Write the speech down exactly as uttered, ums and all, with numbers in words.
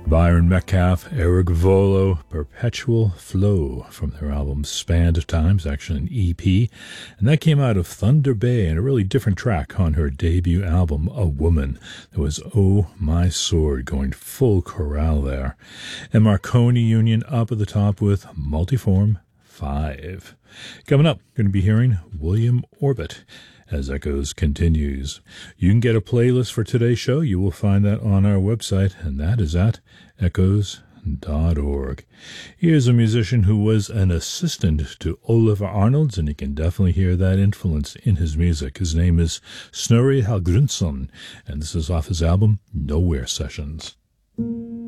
Byron Metcalf, Eric Volo, Perpetual Flow from their album Span of Times, actually an E P. And that came out of Thunder Bay and a really different track on her debut album, A Woman. There was Oh My Sword going full chorale there. And Marconi Union up at the top with Multiform five. Coming up, going to be hearing William Orbit as Echoes continues. You can get a playlist for today's show. You will find that on our website, and that is at echoes dot org. Here's a musician who was an assistant to Oliver Arnolds, and you can definitely hear that influence in his music. His name is Snorri Hallgrímsson, and this is off his album Nowhere Sessions.